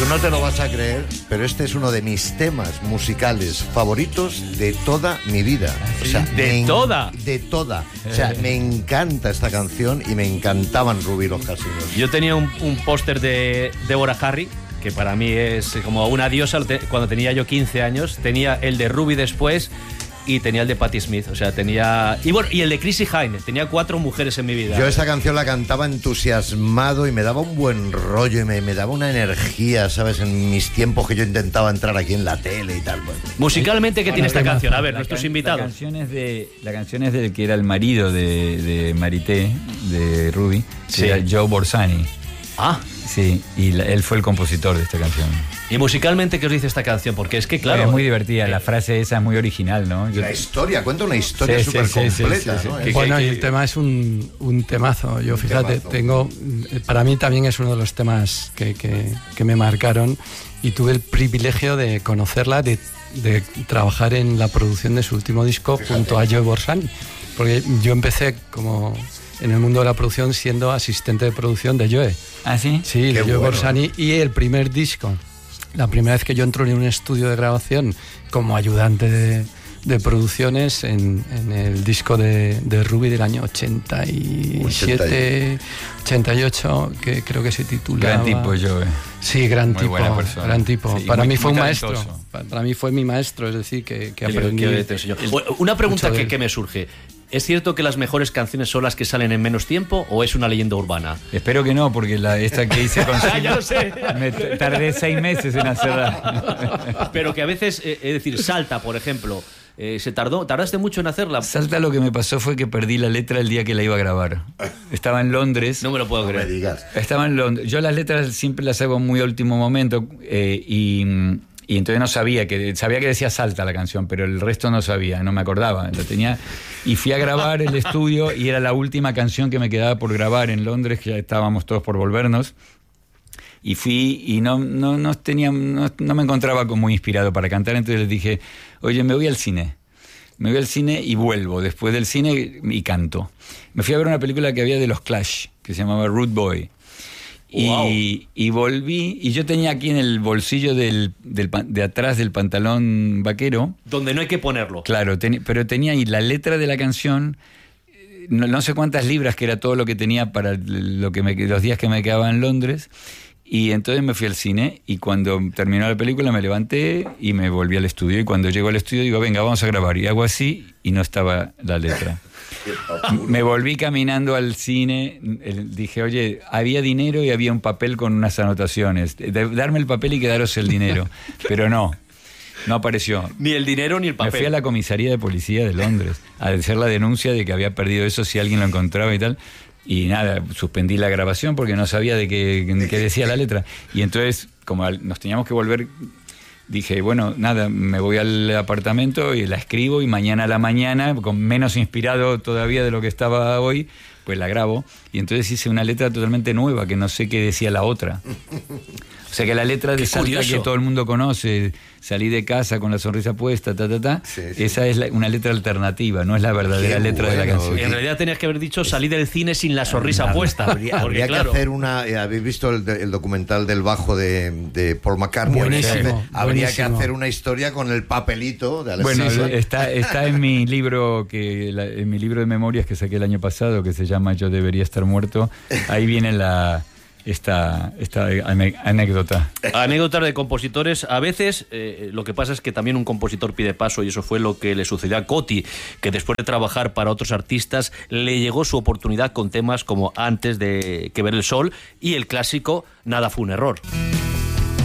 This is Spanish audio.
Tú no te lo vas a creer, pero este es uno de mis temas musicales favoritos de toda mi vida. O sea, ¿De toda? De toda. O sea, me encanta esta canción y me encantaban Ruby y los Casinos. Yo tenía un póster de Deborah Harry, que para mí es como una diosa. Cuando tenía yo 15 años, tenía el de Ruby después y tenía el de Patti Smith. O sea, tenía... Y el de Chrissie Hynde. Tenía 4 mujeres en mi vida. Yo esa canción la cantaba entusiasmado y me daba un buen rollo y me daba una energía, ¿sabes? En mis tiempos que yo intentaba entrar aquí en la tele y tal. Bueno. Musicalmente, ¿qué tiene esta canción? A ver, nuestros invitados. La canción es del que era el marido de Marité, de Ruby, que era Joe Borsani. Ah. Sí, y él fue el compositor de esta canción. ¿Y musicalmente qué os dice esta canción? Porque es que, claro... Es muy divertida, la frase esa es muy original, ¿no? La historia, cuenta una historia súper completa, ¿no? Bueno, y el tema es un temazo. Yo, fíjate, para mí también es uno de los temas que me marcaron y tuve el privilegio de conocerla, de trabajar en la producción de su último disco junto a Joe Borsani. Porque yo empecé como... en el mundo de la producción siendo asistente de producción de Joe. ¿Ah, sí? Sí, de Joe Borsani. Y el primer disco, la primera vez que yo entro en un estudio de grabación como ayudante de producciones en el disco de Ruby del año 87, 88, que creo que se titulaba... Gran tipo, Joe. Sí, gran muy tipo, buena persona. Gran tipo. Sí, para mí fue un talentoso. maestro. Para mí fue mi maestro, es decir, que aprendí... Una pregunta que me surge. ¿Es cierto que las mejores canciones son las que salen en menos tiempo o es una leyenda urbana? Espero que no, porque esta que hice con ya lo sé. Me tardé 6 meses en hacerla. Pero que a veces, es decir, Salta, por ejemplo, ¿tardaste mucho en hacerla? Salta, lo que me pasó fue que perdí la letra el día que la iba a grabar. Estaba en Londres. No me lo puedo creer. No me digas. Estaba en Londres. Yo las letras siempre las hago muy a último momento y entonces no sabía que decía Salta la canción, pero el resto no sabía, no me acordaba. Lo tenía y fui a grabar el estudio y era la última canción que me quedaba por grabar en Londres, que ya estábamos todos por volvernos. Y fui y no me encontraba como muy inspirado para cantar, entonces les dije, oye, me voy al cine y vuelvo después del cine y canto. Me fui a ver una película que había de los Clash, que se llamaba Rude Boy. Wow. Y volví, y yo tenía aquí en el bolsillo de atrás del pantalón vaquero... Donde no hay que ponerlo. Claro, pero tenía ahí la letra de la canción, no sé cuántas libras, que era todo lo que tenía para los días que me quedaba en Londres, y entonces me fui al cine, y cuando terminó la película me levanté y me volví al estudio, y cuando llego al estudio digo, venga, vamos a grabar, y hago así, y no estaba la letra. Me volví caminando al cine, dije, oye, había dinero y había un papel con unas anotaciones, darme el papel y quedaros el dinero, pero no apareció. Ni el dinero ni el papel. Me fui a la comisaría de policía de Londres a hacer la denuncia de que había perdido eso si alguien lo encontraba y tal, y nada, suspendí la grabación porque no sabía de qué decía la letra, y entonces, como nos teníamos que volver... Dije, bueno, nada, me voy al apartamento y la escribo y mañana a la mañana, con menos inspirado todavía de lo que estaba hoy, pues la grabo. Y entonces hice una letra totalmente nueva, que no sé qué decía la otra. O sea que la letra de Salta que todo el mundo conoce, salí de casa con la sonrisa puesta, sí. Esa es una letra alternativa, no es la verdadera letra de la canción. En realidad tenías que haber dicho salí del cine sin la sonrisa puesta. Habría que hacer habéis visto el documental del bajo de Paul McCartney. Buenísimo. Habría que hacer una historia con el papelito de Bueno, está en mi libro en mi libro de memorias que saqué el año pasado, que se llama Yo debería estar muerto. Ahí viene esta anécdota. Anécdotas de compositores. A veces lo que pasa es que también un compositor pide paso, y eso fue lo que le sucedió a Coti, que después de trabajar para otros artistas le llegó su oportunidad con temas como Antes de que ver el sol y el clásico Nada fue un error.